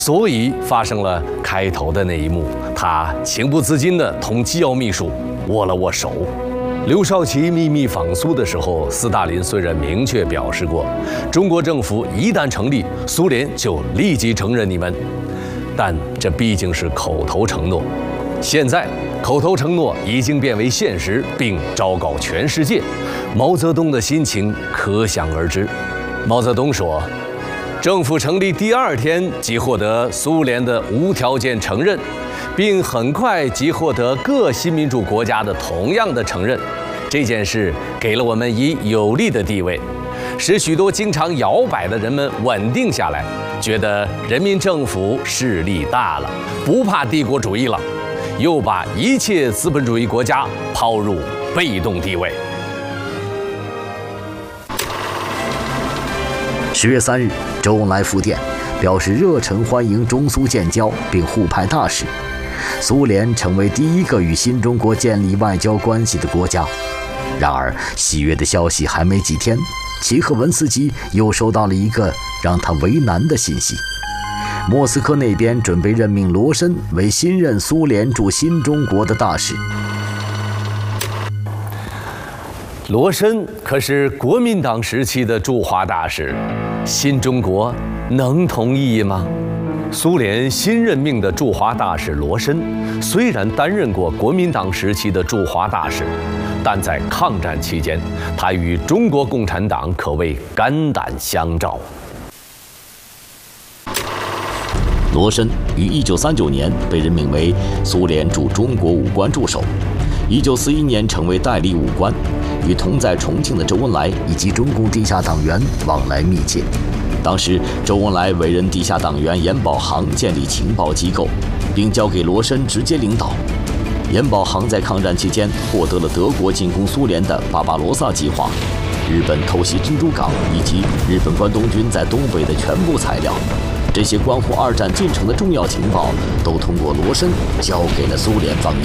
所以发生了开头的那一幕，他情不自禁地同机要秘书握了握手。刘少奇秘密访苏的时候，斯大林虽然明确表示过，中国政府一旦成立，苏联就立即承认你们，但这毕竟是口头承诺。现在口头承诺已经变为现实，并昭告全世界，毛泽东的心情可想而知。毛泽东说，政府成立第2天即获得苏联的无条件承认，并很快即获得各新民主国家的同样的承认。这件事给了我们以有利的地位，使许多经常摇摆的人们稳定下来，觉得人民政府势力大了，不怕帝国主义了，又把一切资本主义国家抛入被动地位。 10月3日，周恩来复电，表示热忱欢迎中苏建交，并互派大使。苏联成为第一个与新中国建立外交关系的国家。然而，喜悦的消息还没几天，齐赫文斯基又收到了一个让他为难的信息：莫斯科那边准备任命罗申为新任苏联驻新中国的大使。 罗申可是国民党时期的驻华大使，新中国能同意吗？苏联新任命的驻华大使罗申，虽然担任过国民党时期的驻华大使，但在抗战期间，他与中国共产党可谓肝胆相照。 罗申于1939年被任命为苏联驻中国武官助手，1941年成为代理武官，与同在重庆的周恩来以及中共地下党员往来密切。当时，周恩来委任地下党员严保行建立情报机构，并交给罗申直接领导。严保行在抗战期间获得了德国进攻苏联的巴巴罗萨计划、日本偷袭珍珠港以及日本关东军在东北的全部材料。这些关乎2战进程的重要情报，都通过罗申交给了苏联方面。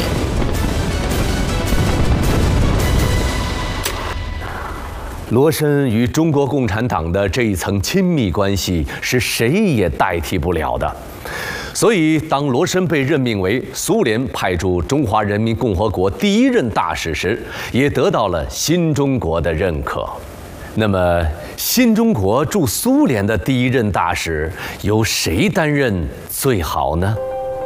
罗申与中国共产党的这一层亲密关系是谁也代替不了的，所以当罗申被任命为苏联派驻中华人民共和国第1任大使时，也得到了新中国的认可。那么，新中国驻苏联的第1任大使由谁担任最好呢？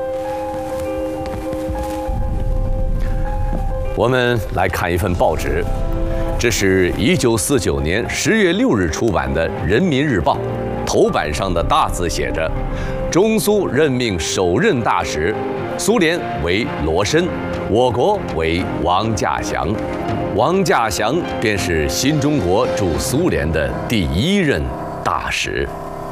我们来看一份报纸。这是1949年10月6日出版的《人民日报》，头版上的大字写着：“中苏任命首任大使，苏联为罗申，我国为王稼祥。王稼祥便是新中国驻苏联的第1任大使。”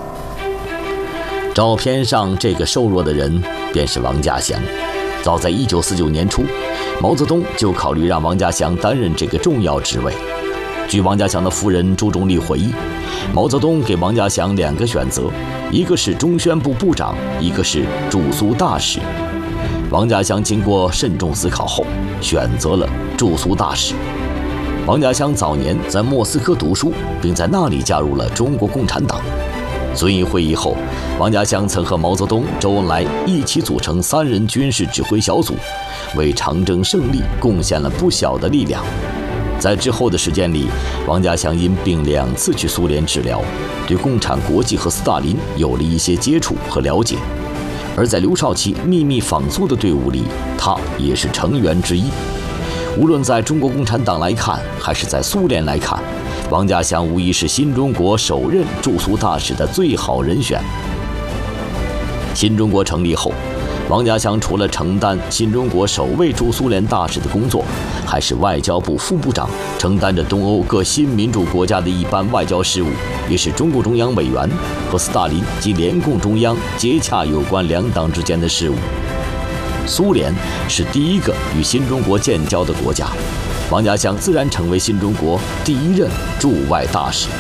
照片上这个瘦弱的人便是王稼祥。早在1949年初，毛泽东就考虑让王稼祥担任这个重要职位。据王稼祥的夫人朱仲丽回忆，毛泽东给王稼祥2个选择，一个是中宣部部长，一个是驻苏大使。王稼祥经过慎重思考后，选择了驻苏大使。王稼祥早年在莫斯科读书，并在那里加入了中国共产党。遵义会议后，王稼祥曾和毛泽东、周恩来一起组成3人军事指挥小组，为长征胜利贡献了不小的力量。在之后的时间里，王稼祥因病2次去苏联治疗，对共产国际和斯大林有了一些接触和了解。而在刘少奇秘密访苏的队伍里，他也是成员之一。无论在中国共产党来看，还是在苏联来看，王稼祥无疑是新中国首任驻苏大使的最好人选。新中国成立后，王稼祥除了承担新中国首位驻苏联大使的工作，还是外交部副部长，承担着东欧各新民主国家的一般外交事务，也是中共中央委员，和斯大林及联共中央接洽有关2党之间的事务。苏联是第1个与新中国建交的国家，王稼祥自然成为新中国第1任驻外大使。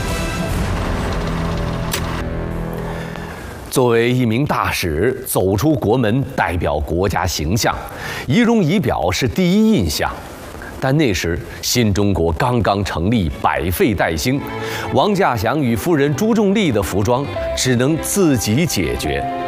作为一名大使走出国门，代表国家形象，仪容仪表是第一印象。但那时新中国刚刚成立，百废待兴，王稼祥与夫人朱仲丽的服装只能自己解决。